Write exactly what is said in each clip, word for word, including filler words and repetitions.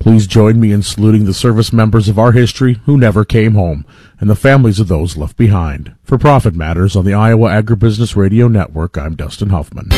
Please join me in saluting the service members of our history who never came home, and the families of those left behind. For Profit Matters on the Iowa Agribusiness Radio Network, I'm Dustin Huffman.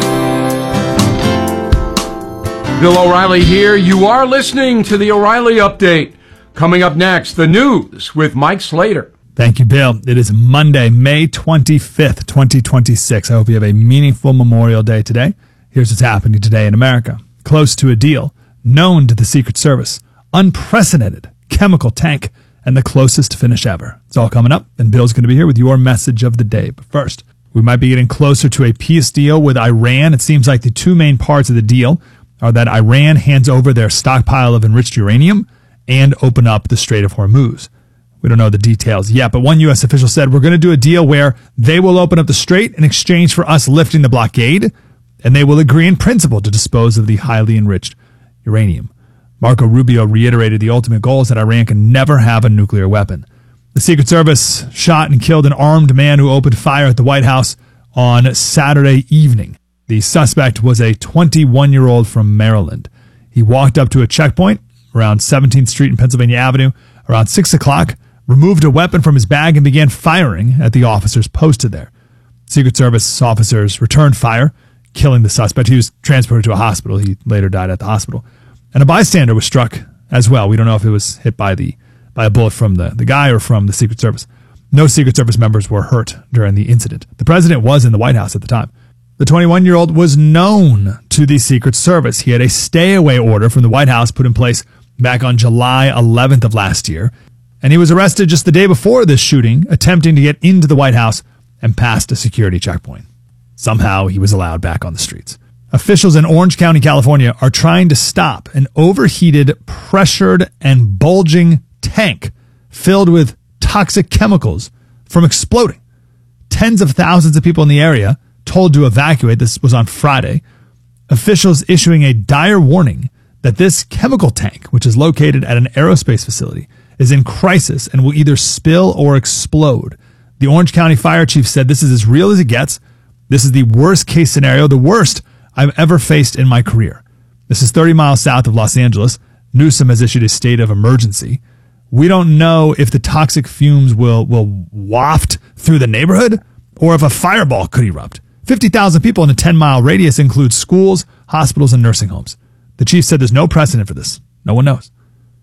Bill O'Reilly here. You are listening to the O'Reilly Update. Coming up next, the news with Mike Slater. Thank you, Bill. It is Monday, May twenty-fifth, twenty twenty-six. I hope you have a meaningful Memorial Day today. Here's what's happening today in America. Close to a deal, known to the Secret Service, unprecedented chemical tank, and the closest finish ever. It's all coming up, and Bill's going to be here with your message of the day. But first, we might be getting closer to a peace deal with Iran. It seems like the two main parts of the deal are that Iran hands over their stockpile of enriched uranium and open up the Strait of Hormuz. We don't know the details yet, but one U S official said we're going to do a deal where they will open up the strait in exchange for us lifting the blockade, and they will agree in principle to dispose of the highly enriched uranium. Marco Rubio reiterated the ultimate goal is that Iran can never have a nuclear weapon. The Secret Service shot and killed an armed man who opened fire at the White House on Saturday evening. The suspect was a twenty-one-year-old from Maryland. He walked up to a checkpoint around seventeenth Street and Pennsylvania Avenue around six o'clock, removed a weapon from his bag, and began firing at the officers posted there. Secret Service officers returned fire, killing the suspect. He was transported to a hospital. He later died at the hospital. And a bystander was struck as well. We don't know if it was hit by the by a bullet from the, the guy or from the Secret Service. No Secret Service members were hurt during the incident. The president was in the White House at the time. The twenty-one-year-old was known to the Secret Service. He had a stay-away order from the White House put in place back on July eleventh of last year, and he was arrested just the day before this shooting, attempting to get into the White House and past a security checkpoint. Somehow, he was allowed back on the streets. Officials in Orange County, California, are trying to stop an overheated, pressured, and bulging tank filled with toxic chemicals from exploding. Tens of thousands of people in the area told to evacuate. This was on Friday. Officials issuing a dire warning that this chemical tank, which is located at an aerospace facility, is in crisis and will either spill or explode. The Orange County Fire Chief said this is as real as it gets. This is the worst case scenario, the worst I've ever faced in my career. This is thirty miles south of Los Angeles. Newsom has issued a state of emergency. We don't know if the toxic fumes will, will waft through the neighborhood or if a fireball could erupt. fifty thousand people in a ten-mile radius includes schools, hospitals, and nursing homes. The chief said there's no precedent for this. No one knows.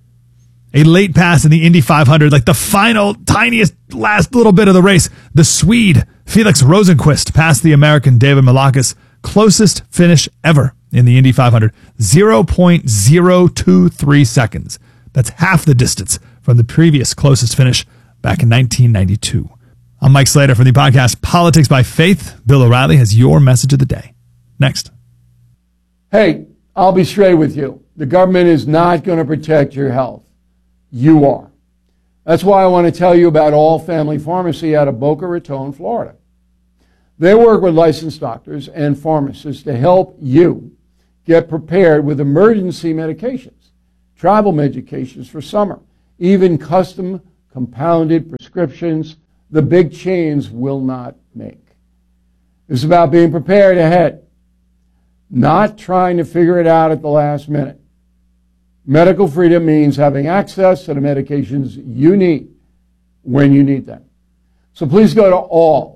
A late pass in the Indy five hundred, like the final, tiniest, last little bit of the race. The Swede, Felix Rosenqvist, passed the American David Malakis, closest finish ever in the Indy five hundred, zero point zero two three seconds. That's half the distance from the previous closest finish back in nineteen ninety-two. I'm Mike Slater from the podcast Politics by Faith. Bill O'Reilly has your message of the day. Next. Hey, I'll be straight with you. The government is not going to protect your health. You are. That's why I want to tell you about All Family Pharmacy out of Boca Raton, Florida. They work with licensed doctors and pharmacists to help you get prepared with emergency medications, travel medications for summer, even custom compounded prescriptions the big chains will not make. It's about being prepared ahead, not trying to figure it out at the last minute. Medical freedom means having access to the medications you need when you need them. So please go to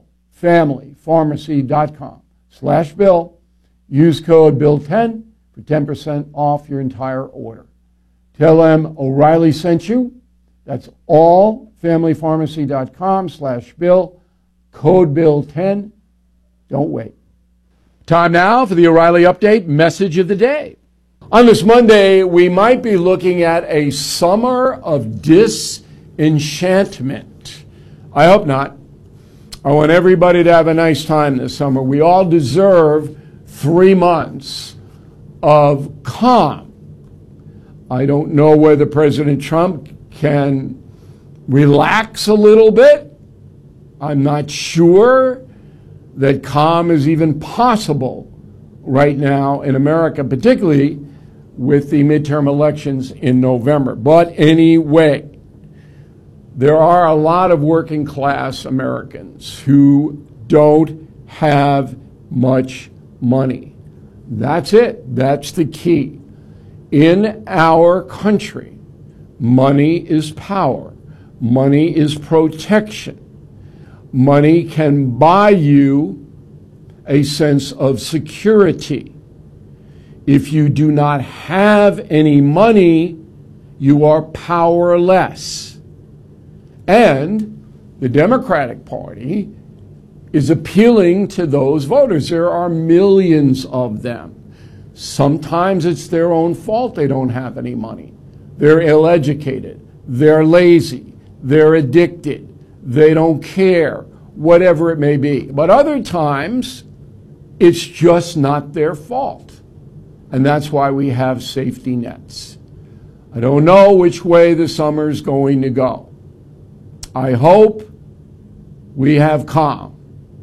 allfamilypharmacy.com slash bill. Use code bill ten for ten percent off your entire order. Tell them O'Reilly sent you. That's allfamilypharmacy.com slash bill. Code bill ten. Don't wait. Time now for the O'Reilly Update message of the day. On this Monday, we might be looking at a summer of disenchantment. I hope not. I want everybody to have a nice time this summer. We all deserve three months of calm. I don't know whether President Trump can relax a little bit. I'm not sure that calm is even possible right now in America, particularly with the midterm elections in November. But anyway, there are a lot of working class Americans who don't have much money. That's it. That's the key. In our country, money is power. Money is protection. Money can buy you a sense of security. If you do not have any money, you are powerless. And the Democratic Party is appealing to those voters. There are millions of them. Sometimes it's their own fault they don't have any money. They're ill-educated. They're lazy. They're addicted. They don't care, whatever it may be. But other times, it's just not their fault. And that's why we have safety nets. I don't know which way the summer's going to go. I hope we have calm.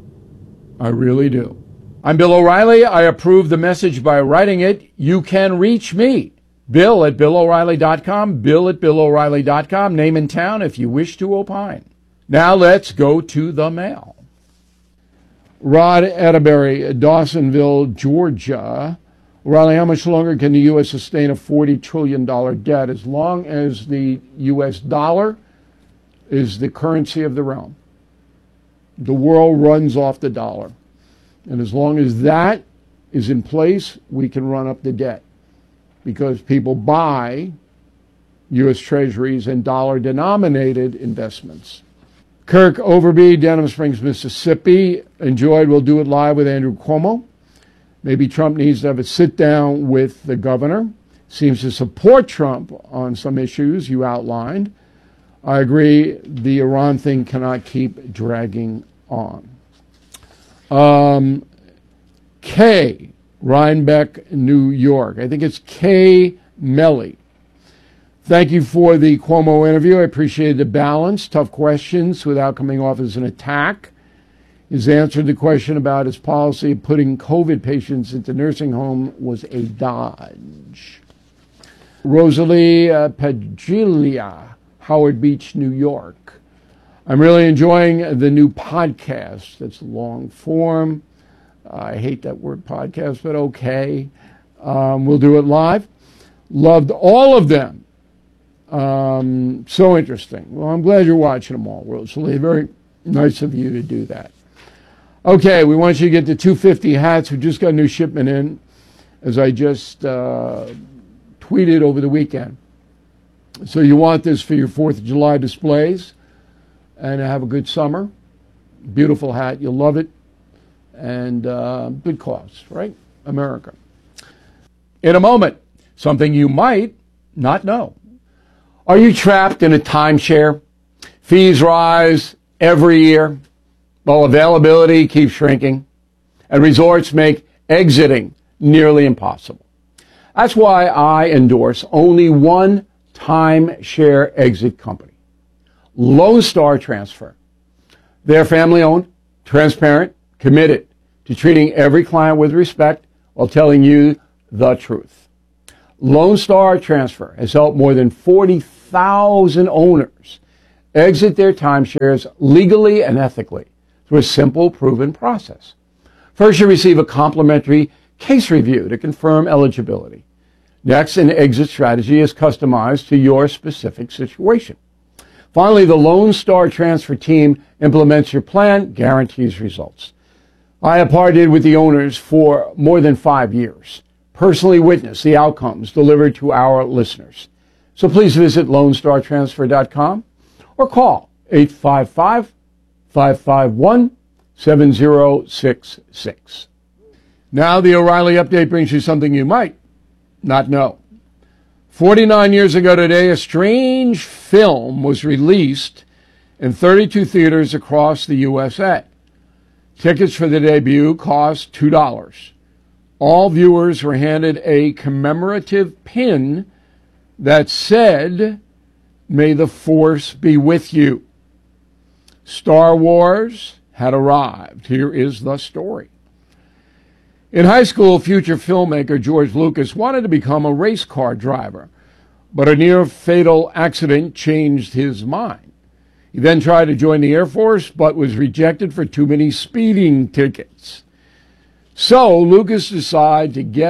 I really do. I'm Bill O'Reilly. I approve the message by writing it. You can reach me, Bill at Bill O'Reilly dot com, Bill at Bill O'Reilly dot com, name and town if you wish to opine. Now let's go to the mail. Rod Atterbury, Dawsonville, Georgia. O'Reilly, how much longer can the U S sustain a forty trillion dollars debt? As long as the U S dollar is the currency of the realm. The world runs off the dollar. And as long as that is in place, we can run up the debt. Because people buy U S treasuries and dollar-denominated investments. Kirk Overby, Denham Springs, Mississippi. Enjoyed We'll Do It Live with Andrew Cuomo. Maybe Trump needs to have a sit-down with the governor. Seems to support Trump on some issues you outlined. I agree the Iran thing cannot keep dragging on. Um, Kay, Rhinebeck, New York. I think it's Kay Melly. Thank you for the Cuomo interview. I appreciated the balance, tough questions without coming off as an attack. His answer to the question about his policy of putting COVID patients into nursing home was a dodge. Rosalie uh, Pagilia, Howard Beach, New York. I'm really enjoying the new podcast. That's long form. I hate that word podcast, but okay. Um, we'll do it live. Loved all of them. Um, so interesting. Well, I'm glad you're watching them all, Rosalie. Very nice of you to do that. Okay, we want you to get the two fifty hats. We just got a new shipment in, as I just uh, tweeted over the weekend. So you want this for your fourth of July displays and have a good summer. Beautiful hat. You'll love it. And uh, good cause, right? America. In a moment, something you might not know. Are you trapped in a timeshare? Fees rise every year, while availability keeps shrinking, and resorts make exiting nearly impossible. That's why I endorse only one timeshare exit company, Lone Star Transfer. They're family-owned, transparent, committed to treating every client with respect while telling you the truth. Lone Star Transfer has helped more than forty thousand owners exit their timeshares legally and ethically through a simple, proven process. First, you receive a complimentary case review to confirm eligibility. Next, an exit strategy is customized to your specific situation. Finally, the Lone Star Transfer team implements your plan, guarantees results. I have partnered with the owners for more than five years, personally witnessed the outcomes delivered to our listeners. So please visit lone star transfer dot com or call eight five five, five five one, seven zero six six. Now the O'Reilly Update brings you something you might not know. forty-nine years ago today, a strange film was released in thirty-two theaters across the U S A. Tickets for the debut cost two dollars. All viewers were handed a commemorative pin that said, "May the Force be with you." Star Wars had arrived. Here is the story. In high school, future filmmaker George Lucas wanted to become a race car driver, but a near-fatal accident changed his mind. He then tried to join the Air Force, but was rejected for too many speeding tickets. So Lucas decided to get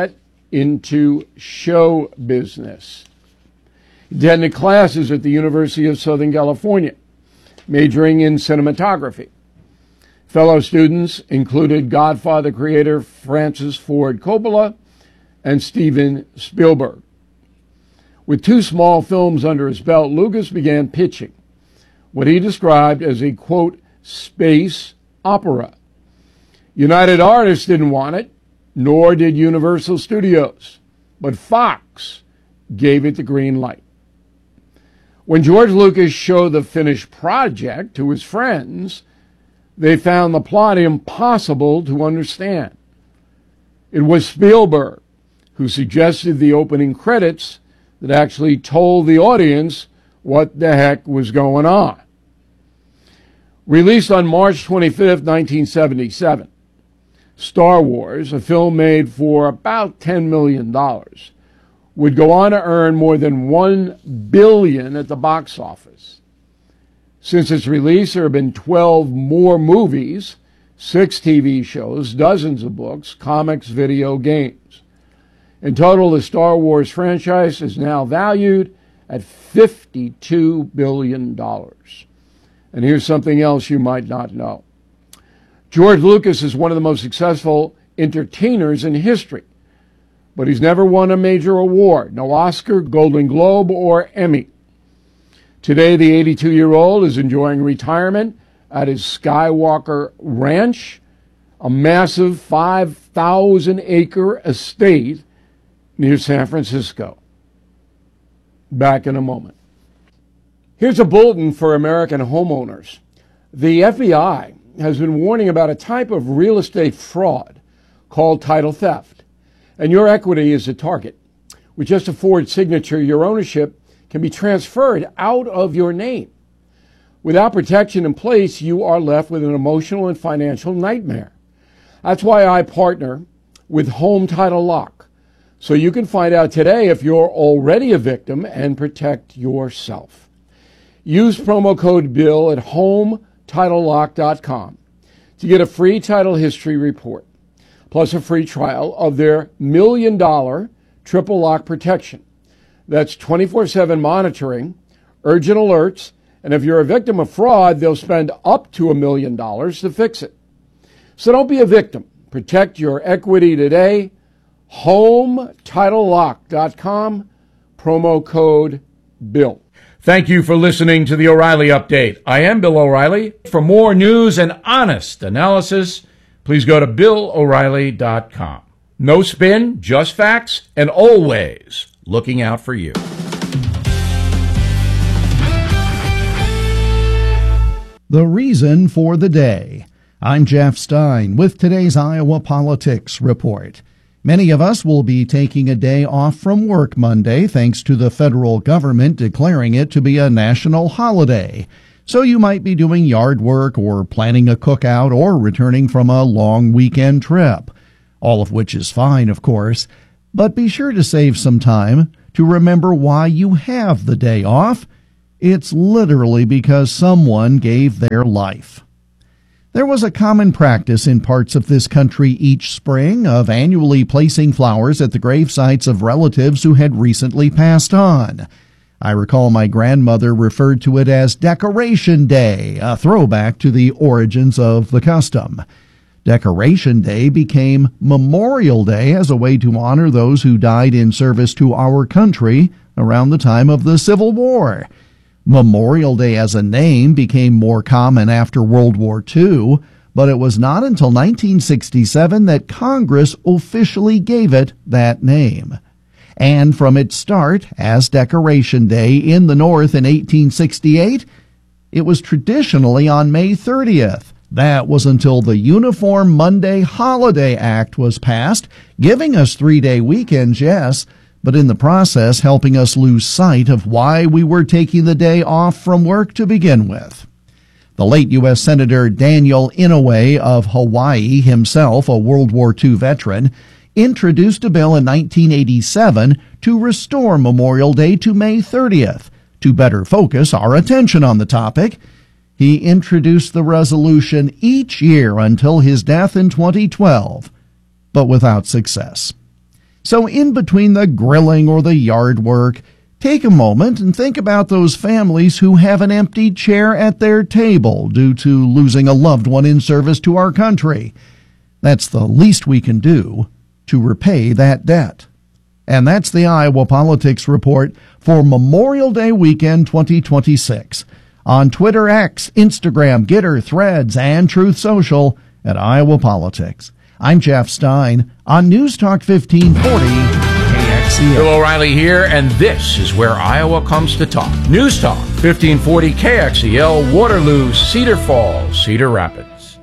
into show business. He attended classes at the University of Southern California, majoring in cinematography. Fellow students included Godfather creator Francis Ford Coppola and Steven Spielberg. With two small films under his belt, Lucas began pitching what he described as a, quote, space opera. United Artists didn't want it, nor did Universal Studios, but Fox gave it the green light. When George Lucas showed the finished project to his friends, they found the plot impossible to understand. It was Spielberg who suggested the opening credits that actually told the audience what the heck was going on. Released on March twenty-fifth, nineteen seventy-seven, Star Wars, a film made for about ten million dollars, would go on to earn more than one billion dollars at the box office. Since its release, there have been twelve more movies, six T V shows, dozens of books, comics, video games. In total, the Star Wars franchise is now valued at fifty-two billion dollars. And here's something else you might not know. George Lucas is one of the most successful entertainers in history, but he's never won a major award, no Oscar, Golden Globe, or Emmy. Today, the eighty-two-year-old is enjoying retirement at his Skywalker Ranch, a massive five thousand acre estate near San Francisco. Back in a moment. Here's a bulletin for American homeowners. The F B I has been warning about a type of real estate fraud called title theft, and your equity is a target. With just a Ford signature, your ownership can be transferred out of your name. Without protection in place, you are left with an emotional and financial nightmare. That's why I partner with Home Title Lock, so you can find out today if you're already a victim and protect yourself. Use promo code BILL at home title lock dot com to get a free title history report, plus a free trial of their million dollar triple lock protection. That's twenty-four seven monitoring, urgent alerts, and if you're a victim of fraud, they'll spend up to a million dollars to fix it. So don't be a victim. Protect your equity today. home title lock dot com, promo code BILL. Thank you for listening to the O'Reilly Update. I am Bill O'Reilly. For more news and honest analysis, please go to bill o'reilly dot com. No spin, just facts, and always looking out for you. The reason for the day. I'm Jeff Stein with today's Iowa Politics Report. Many of us will be taking a day off from work Monday thanks to the federal government declaring it to be a national holiday. So you might be doing yard work or planning a cookout or returning from a long weekend trip. All of which is fine, of course, but be sure to save some time to remember why you have the day off. It's literally because someone gave their life. There was a common practice in parts of this country each spring of annually placing flowers at the grave sites of relatives who had recently passed on. I recall my grandmother referred to it as Decoration Day, a throwback to the origins of the custom. Decoration Day became Memorial Day as a way to honor those who died in service to our country around the time of the Civil War. Memorial Day as a name became more common after World War Two, but it was not until nineteen sixty-seven that Congress officially gave it that name. And from its start as Decoration Day in the North in eighteen sixty-eight, it was traditionally on May thirtieth. That was until the Uniform Monday Holiday Act was passed, giving us three-day weekends, yes, but in the process helping us lose sight of why we were taking the day off from work to begin with. The late U S Senator Daniel Inouye of Hawaii, himself a World War Two veteran, introduced a bill in nineteen eighty-seven to restore Memorial Day to May thirtieth. To better focus our attention on the topic, he introduced the resolution each year until his death in twenty twelve, but without success. So in between the grilling or the yard work, take a moment and think about those families who have an empty chair at their table due to losing a loved one in service to our country. That's the least we can do to repay that debt. And that's the Iowa Politics Report for Memorial Day weekend twenty twenty-six. On Twitter, X, Instagram, Gitter, Threads, and Truth Social at Iowa Politics. I'm Jeff Stein on News Talk fifteen forty K X E L. Bill O'Reilly here, and this is where Iowa comes to talk. News Talk fifteen forty K X E L, Waterloo, Cedar Falls, Cedar Rapids.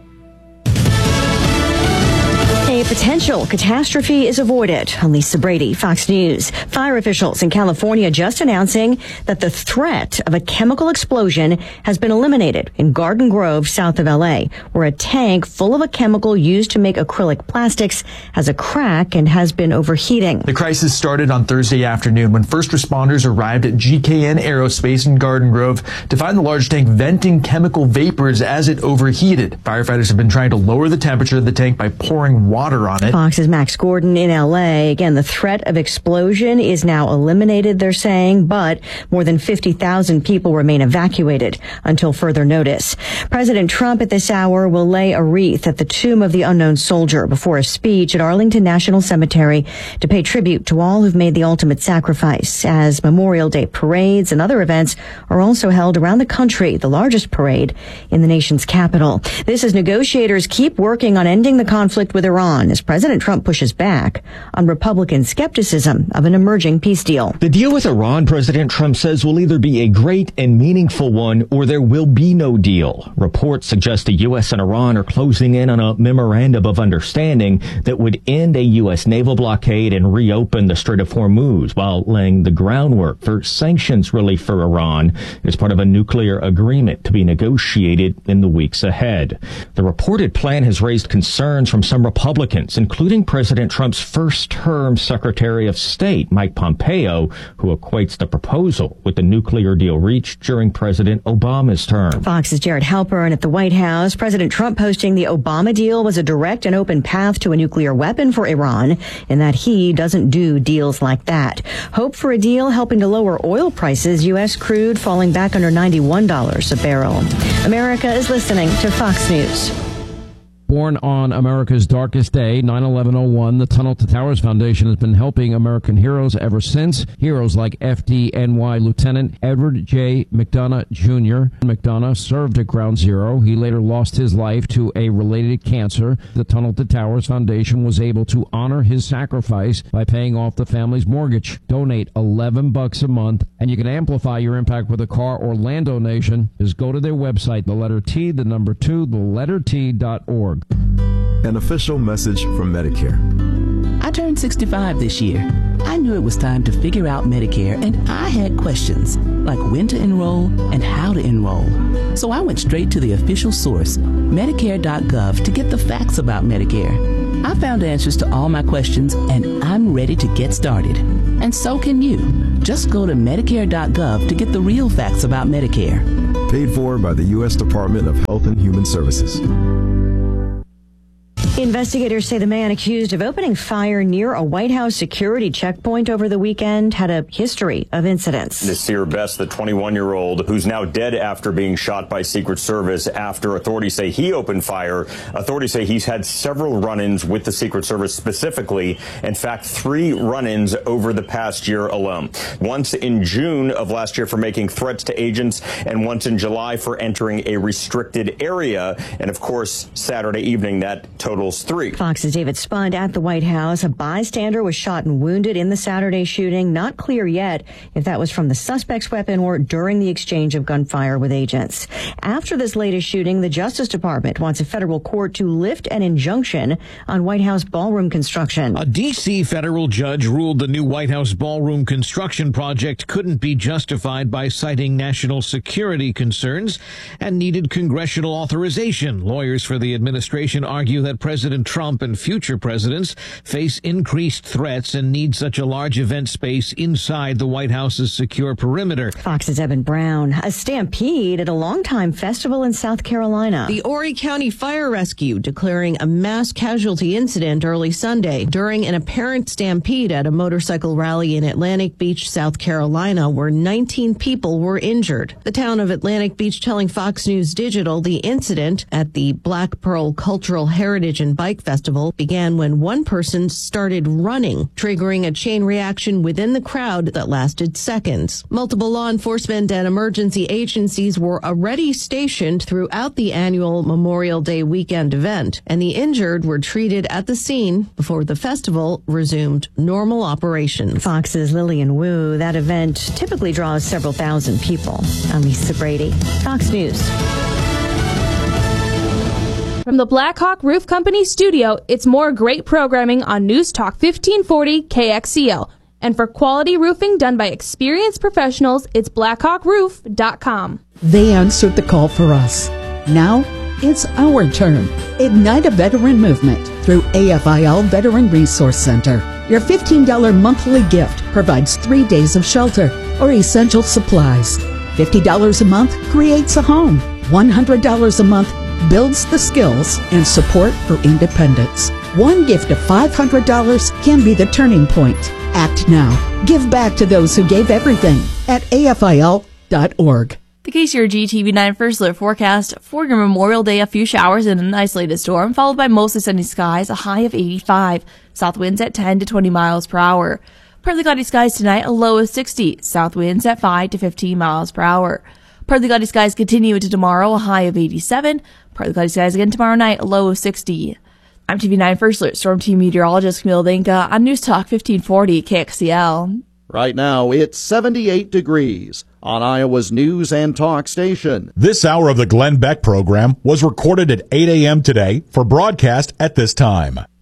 A potential catastrophe is avoided. I'm Lisa Brady, Fox News. Fire officials in California just announcing that the threat of a chemical explosion has been eliminated in Garden Grove, south of L A, where a tank full of a chemical used to make acrylic plastics has a crack and has been overheating. The crisis started on Thursday afternoon when first responders arrived at G K N Aerospace in Garden Grove to find the large tank venting chemical vapors as it overheated. Firefighters have been trying to lower the temperature of the tank by pouring water on it. Fox's Max Gordon in L A. Again, the threat of explosion is now eliminated, they're saying, but more than fifty thousand people remain evacuated until further notice. President Trump at this hour will lay a wreath at the tomb of the unknown soldier before a speech at Arlington National Cemetery to pay tribute to all who've made the ultimate sacrifice, as Memorial Day parades and other events are also held around the country, the largest parade in the nation's capital. This as negotiators keep working on ending the conflict with Iran, as President Trump pushes back on Republican skepticism of an emerging peace deal. The deal with Iran, President Trump says, will either be a great and meaningful one or there will be no deal. Reports suggest the U S and Iran are closing in on a memorandum of understanding that would end a U S naval blockade and reopen the Strait of Hormuz while laying the groundwork for sanctions relief for Iran as part of a nuclear agreement to be negotiated in the weeks ahead. The reported plan has raised concerns from some Republicans, including President Trump's first-term Secretary of State, Mike Pompeo, who equates the proposal with the nuclear deal reached during President Obama's term. Fox's Jared Halpern at the White House. President Trump posting the Obama deal was a direct and open path to a nuclear weapon for Iran, in that he doesn't do deals like that. Hope for a deal helping to lower oil prices, U S crude falling back under ninety-one dollars a barrel. America is listening to Fox News. Born on America's darkest day, nine eleven oh one, the Tunnel to Towers Foundation has been helping American heroes ever since. Heroes like F D N Y Lieutenant Edward J. McDonough Junior McDonough served at Ground Zero. He later lost his life to a related cancer. The Tunnel to Towers Foundation was able to honor his sacrifice by paying off the family's mortgage. Donate eleven bucks a month, and you can amplify your impact with a car or land donation. Just go to their website, the letter T, the number two, the letter T dot org. An official message from Medicare. I turned sixty-five this year. I knew it was time to figure out Medicare, and I had questions like when to enroll and how to enroll. So I went straight to the official source, Medicare dot gov, to get the facts about Medicare. I found answers to all my questions, and I'm ready to get started. And so can you. Just go to Medicare dot gov to get the real facts about Medicare. Paid for by the U S Department of Health and Human Services. Investigators say the man accused of opening fire near a White House security checkpoint over the weekend had a history of incidents. Nasir Best, the twenty-one-year-old, who's now dead after being shot by Secret Service after authorities say he opened fire. Authorities say he's had several run-ins with the Secret Service specifically. In fact, three run-ins over the past year alone. Once in June of last year for making threats to agents, and once in July for entering a restricted area. And of course, Saturday evening, that total three. Fox's David Spund at the White House. A bystander was shot and wounded in the Saturday shooting. Not clear yet if that was from the suspect's weapon or during the exchange of gunfire with agents. After this latest shooting, the Justice Department wants a federal court to lift an injunction on White House ballroom construction. A D C federal judge ruled the new White House ballroom construction project couldn't be justified by citing national security concerns and needed congressional authorization. Lawyers for the administration argue that President President Trump and future presidents face increased threats and need such a large event space inside the White House's secure perimeter. Fox's Evan Brown. A stampede at a longtime festival in South Carolina. The Horry County Fire Rescue declaring a mass casualty incident early Sunday during an apparent stampede at a motorcycle rally in Atlantic Beach, South Carolina, where nineteen people were injured. The town of Atlantic Beach telling Fox News Digital the incident at the Black Pearl Cultural Heritage and Bike Festival began when one person started running, triggering a chain reaction within the crowd that lasted seconds. Multiple law enforcement and emergency agencies were already stationed throughout the annual Memorial Day weekend event, and the injured were treated at the scene before the festival resumed normal operations. Fox's Lillian Wu. That event typically draws several thousand people. I'm Lisa Brady, Fox News. From the Blackhawk Roof Company studio, it's more great programming on News Talk fifteen forty K X E L. And for quality roofing done by experienced professionals, it's blackhawk roof dot com. They answered the call for us. Now it's our turn. Ignite a veteran movement through A F I L Veteran Resource Center. Your fifteen dollars monthly gift provides three days of shelter or essential supplies. fifty dollars a month creates a home. one hundred dollars a month builds the skills and support for independence. One gift of five hundred dollars can be the turning point. Act now. Give back to those who gave everything at A F I L dot org. The K C R G T V nine First Alert forecast for your Memorial Day: a few showers and an isolated storm, followed by mostly sunny skies, a high of eighty-five. South winds at ten to twenty miles per hour. Partly cloudy skies tonight, a low of sixty. South winds at five to fifteen miles per hour. Partly cloudy skies continue into tomorrow, a high of eighty-seven. Partly cloudy skies again tomorrow night, a low of sixty. I'm T V nine First Alert Storm Team Meteorologist Camille Dinka on News Talk fifteen forty K X E L. Right now, it's seventy-eight degrees on Iowa's News and Talk station. This hour of the Glenn Beck program was recorded at eight a.m. today for broadcast at this time.